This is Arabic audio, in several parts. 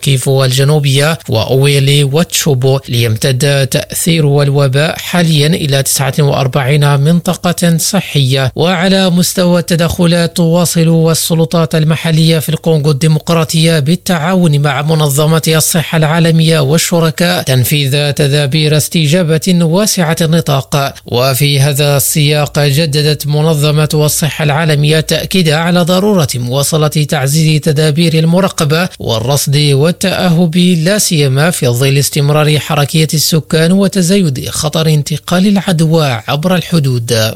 كيفو الجنوبية وأويلي وتشوبو، ليمتد تأثير الوباء حاليا إلى 49 منطقة صحية. وعلى مستوى التدخلات تواصل السلطات المحلية في الكونغو الديمقراطية بالتعاون مع منظمة الصحة العالمية والشركاء تنفيذ تدابير استجابة واسعة النطاق. وفي هذا السياق جددت منظمة الصحة العالمية تأكيدها على ضرورة مواصلة تعزيز تدابير المراقبة والرصد والتأهب، لا سيما في ظل استمرار حركية السكان وتزايد خطر انتقال العدوى عبر الحدود.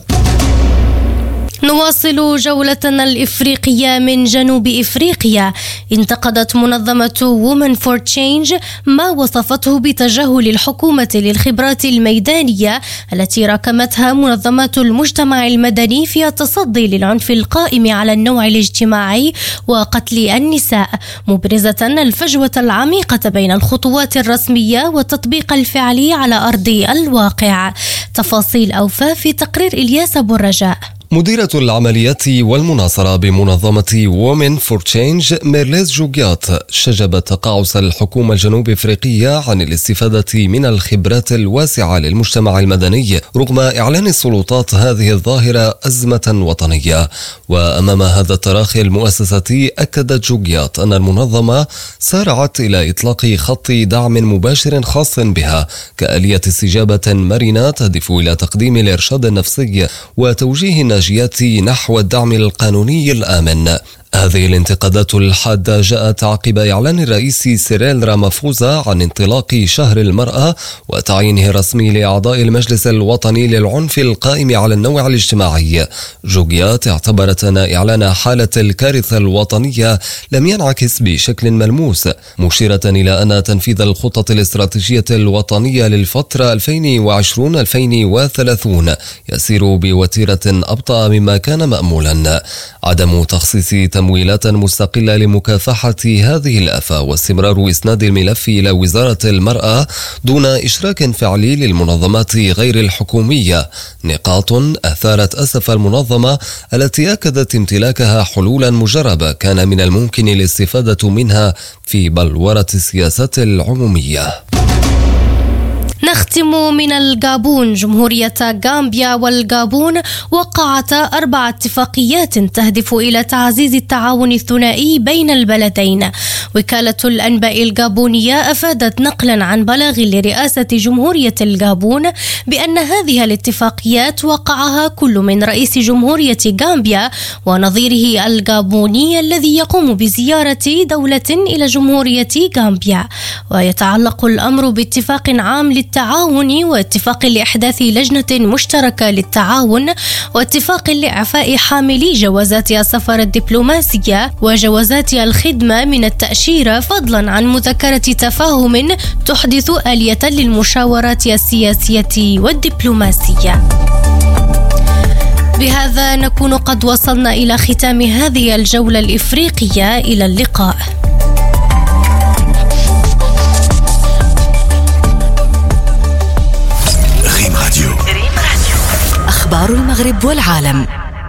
نواصل جولتنا الإفريقية من جنوب إفريقيا. انتقدت منظمة Women for Change ما وصفته بتجاهل الحكومة للخبرات الميدانية التي راكمتها منظمات المجتمع المدني في التصدي للعنف القائم على النوع الاجتماعي وقتل النساء، مبرزة الفجوة العميقة بين الخطوات الرسمية والتطبيق الفعلي على أرض الواقع. تفاصيل أوفى في تقرير إلياس أبو الرجاء. مديرة العمليات والمناصرة بمنظمة Women for Change ميرليز جوجيات شجبت تقاعس الحكومة الجنوب إفريقية عن الاستفادة من الخبرات الواسعة للمجتمع المدني رغم إعلان السلطات هذه الظاهرة أزمة وطنية. وأمام هذا التراخي المؤسساتي أكدت جوجيات أن المنظمة سارعت إلى إطلاق خط دعم مباشر خاص بها كآلية استجابة مرنة تهدف إلى تقديم الإرشاد النفسي وتوجيه الناجيات نحو الدعم القانوني الآمن. هذه الانتقادات الحادة جاءت عقب إعلان الرئيس سيريل رامافوزا عن انطلاق شهر المرأة وتعيينه الرسمي لأعضاء المجلس الوطني للعنف القائم على النوع الاجتماعي. جوجيات اعتبرت أن إعلان حالة الكارثة الوطنية لم ينعكس بشكل ملموس، مشيرة إلى أن تنفيذ الخطة الاستراتيجية الوطنية للفترة 2020-2030 يسير بوتيرة أبطأ مما كان مأمولا. عدم تخصيص تمويلات مستقلة لمكافحة هذه الآفة واستمرار إسناد الملف إلى وزارة المرأة دون إشراك فعلي للمنظمات غير الحكومية نقاط أثارت أسف المنظمة التي أكدت امتلاكها حلولا مجربة كان من الممكن الاستفادة منها في بلورة السياسات العمومية. نختم من الغابون. جمهورية غامبيا والغابون وقعتا 4 اتفاقيات تهدف إلى تعزيز التعاون الثنائي بين البلدين. وكالة الأنباء الغابونية أفادت نقلا عن بلاغ لرئاسة جمهورية الغابون بأن هذه الاتفاقيات وقعها كل من رئيس جمهورية غامبيا ونظيره الغابوني الذي يقوم بزيارة دولة إلى جمهورية غامبيا. ويتعلق الأمر باتفاق عام للتعاون واتفاق لإحداث لجنة مشتركة للتعاون واتفاق لإعفاء حاملي جوازات السفر الدبلوماسية وجوازات الخدمة من التأشيرة، فضلا عن مذكرة تفاهم تحدث آلية للمشاورات السياسية والدبلوماسية. بهذا نكون قد وصلنا إلى ختام هذه الجولة الإفريقية. إلى اللقاء. أخبار المغرب والعالم.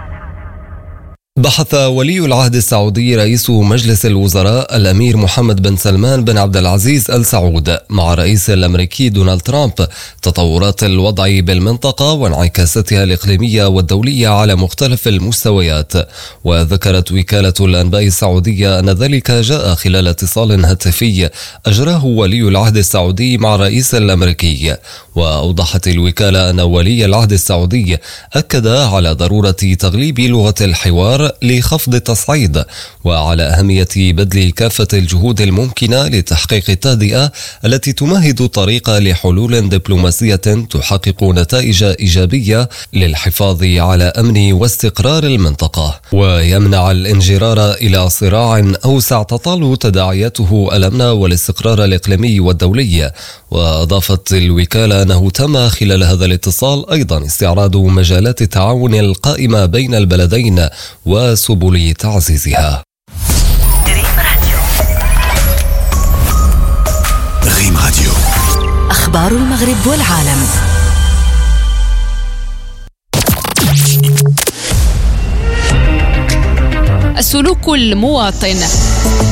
بحث ولي العهد السعودي رئيس مجلس الوزراء الأمير محمد بن سلمان بن عبد العزيز آل سعود مع الرئيس الأمريكي دونالد ترامب تطورات الوضع بالمنطقة وانعكاساتها الإقليمية والدولية على مختلف المستويات. وذكرت وكالة الأنباء السعودية أن ذلك جاء خلال اتصال هاتفي أجراه ولي العهد السعودي مع الرئيس الأمريكي. وأوضحت الوكالة أن ولي العهد السعودي أكد على ضرورة تغليب لغة الحوار لخفض التصعيد وعلى أهمية بذل كافة الجهود الممكنة لتحقيق التهدئة التي تمهد الطريق لحلول دبلوماسية تحقق نتائج إيجابية للحفاظ على أمن واستقرار المنطقة ويمنع الانجرار إلى صراع أوسع تطال تداعياته الأمن والاستقرار الإقليمي والدولي. وأضافت الوكالة أنه تم خلال هذا الاتصال أيضا استعراض مجالات التعاون القائمة بين البلدين وسبل تعزيزها. ريم راديو. أخبار المغرب والعالم. السلوك المواطن.